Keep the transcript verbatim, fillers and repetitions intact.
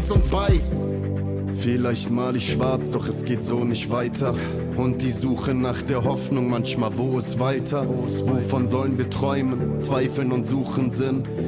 es uns bei. Vielleicht mal ich schwarz, doch es geht so nicht weiter. Und die Suche nach der Hoffnung, manchmal wo ist weiter? Wovon sollen wir träumen, zweifeln und suchen Sinn?